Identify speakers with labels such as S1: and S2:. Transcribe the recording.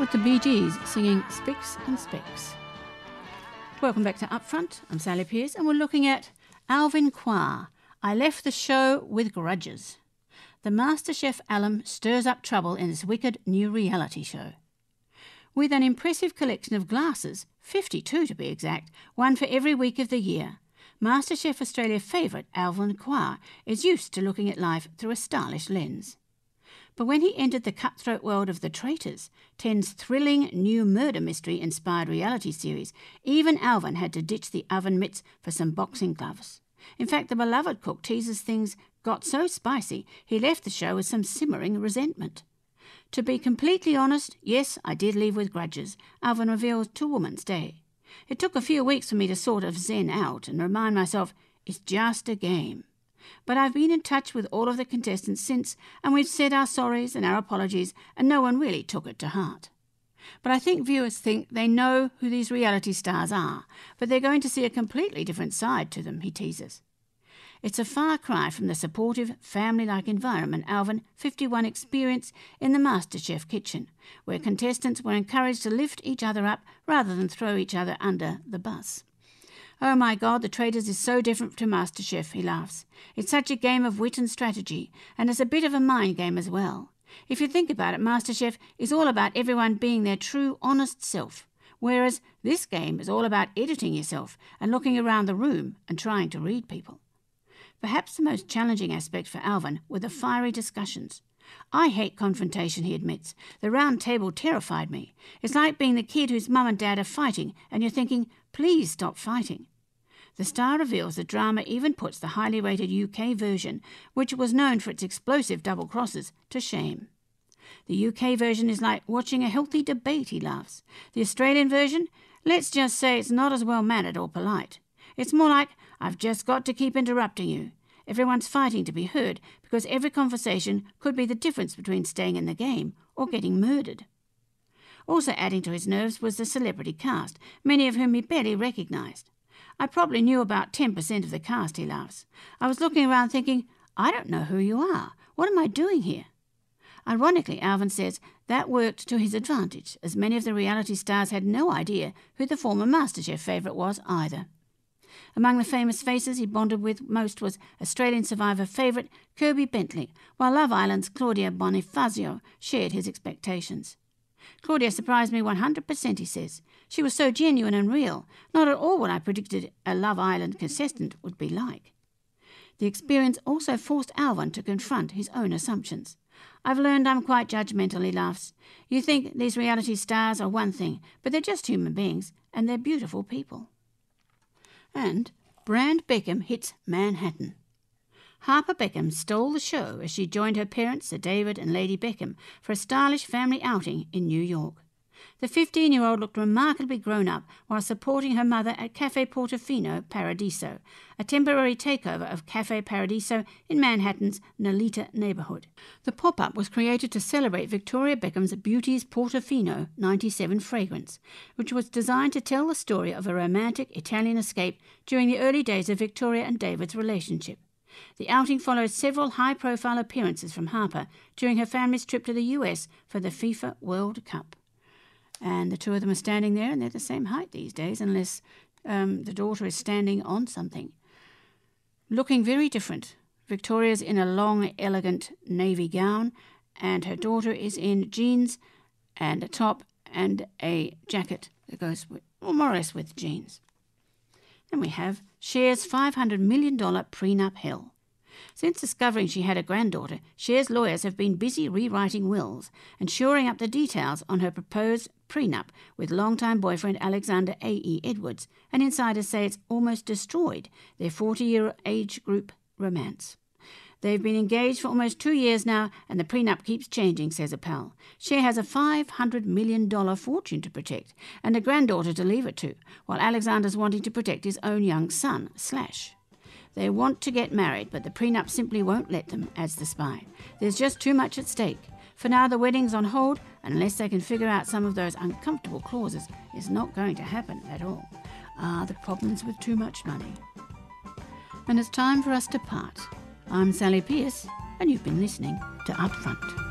S1: with the Bee Gees singing Spicks and Specks. Welcome back to Upfront. I'm Sally Pearce and we're looking at Alvin Quah, I Left the Show with Grudges. The MasterChef alum stirs up trouble in this wicked new reality show. With an impressive collection of glasses, 52 to be exact, one for every week of the year, MasterChef Australia favourite Alvin Quah is used to looking at life through a stylish lens. But when he entered the cutthroat world of The Traitors, 10's thrilling new murder mystery-inspired reality series, even Alvin had to ditch the oven mitts for some boxing gloves. In fact, the beloved cook teases things got so spicy he left the show with some simmering resentment. To be completely honest, yes, I did leave with grudges, Alvin reveals to Woman's Day. It took a few weeks for me to sort of zen out and remind myself it's just a game. But I've been in touch with all of the contestants since, and we've said our sorries and our apologies, and no one really took it to heart. But I think viewers think they know who these reality stars are, but they're going to see a completely different side to them, he teases. It's a far cry from the supportive, family-like environment Alvin, 51, experienced in the MasterChef kitchen, where contestants were encouraged to lift each other up rather than throw each other under the bus. Oh my God, The Traitors is so different to MasterChef, he laughs. It's such a game of wit and strategy, and it's a bit of a mind game as well. If you think about it, MasterChef is all about everyone being their true, honest self, whereas this game is all about editing yourself and looking around the room and trying to read people. Perhaps the most challenging aspect for Alvin were the fiery discussions. I hate confrontation, he admits. The round table terrified me. It's like being the kid whose mum and dad are fighting and you're thinking, please stop fighting. The star reveals the drama even puts the highly rated UK version, which was known for its explosive double crosses, to shame. The UK version is like watching a healthy debate, he laughs. The Australian version? Let's just say it's not as well-mannered or polite. It's more like, I've just got to keep interrupting you. Everyone's fighting to be heard because every conversation could be the difference between staying in the game or getting murdered. Also adding to his nerves was the celebrity cast, many of whom he barely recognised. I probably knew about 10% of the cast, he laughs. I was looking around thinking, I don't know who you are. What am I doing here? Ironically, Alvin says that worked to his advantage, as many of the reality stars had no idea who the former MasterChef favourite was either. Among the famous faces he bonded with most was Australian Survivor favourite Kirby Bentley, while Love Island's Claudia Bonifacio shared his expectations. Claudia surprised me 100%, he says. She was so genuine and real, not at all what I predicted a Love Island contestant would be like. The experience also forced Alvin to confront his own assumptions. I've learned I'm quite judgmental, he laughs. You think these reality stars are one thing, but they're just human beings, and they're beautiful people. And Brand Beckham hits Manhattan. Harper Beckham stole the show as she joined her parents, Sir David and Lady Beckham, for a stylish family outing in New York. The 15-year-old looked remarkably grown up while supporting her mother at Cafe Portofino Paradiso, a temporary takeover of Cafe Paradiso in Manhattan's Nolita neighbourhood. The pop-up was created to celebrate Victoria Beckham's Beauty's Portofino 97 fragrance, which was designed to tell the story of a romantic Italian escape during the early days of Victoria and David's relationship. The outing follows several high-profile appearances from Harper during her family's trip to the US for the FIFA World Cup. And the two of them are standing there, and they're the same height these days, unless the daughter is standing on something. Looking very different. Victoria's in a long, elegant navy gown, and her daughter is in jeans and a top and a jacket that goes with, or more or less with jeans. Then we have Cher's $500 million prenup hell. Since discovering she had a granddaughter, Cher's lawyers have been busy rewriting wills and shoring up the details on her proposed prenup with longtime boyfriend Alexander A.E. Edwards, and insiders say it's almost destroyed their 40-year age group romance. They've been engaged for almost 2 years now, and the prenup keeps changing, says a pal. Cher has a $500 million fortune to protect and a granddaughter to leave it to, while Alexander's wanting to protect his own young son, Slash. They want to get married, but the prenup simply won't let them, adds the spy. There's just too much at stake. For now, the wedding's on hold, unless they can figure out some of those uncomfortable clauses. It's not going to happen at all. The problems with too much money. And it's time for us to part. I'm Sally Pearce, and you've been listening to Upfront.